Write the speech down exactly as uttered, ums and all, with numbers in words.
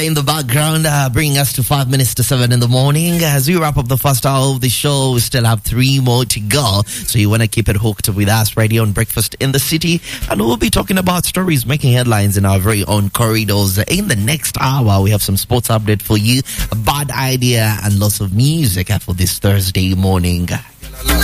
In the background, uh, bringing us to five minutes to seven in the morning. As we wrap up the first hour of the show, we still have three more to go. So you want to keep it hooked with us right here on Breakfast in the City. And we'll be talking about stories making headlines in our very own corridors. In the next hour, we have some sports update for you, a bad idea, and lots of music for this Thursday morning.